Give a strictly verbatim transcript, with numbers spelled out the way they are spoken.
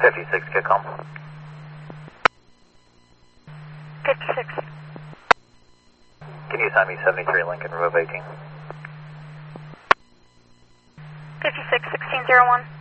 fifty-six, get calm. fifty-six. Can you assign me seventy-three Lincoln, remove eighteen? fifty-six, sixteen zero one.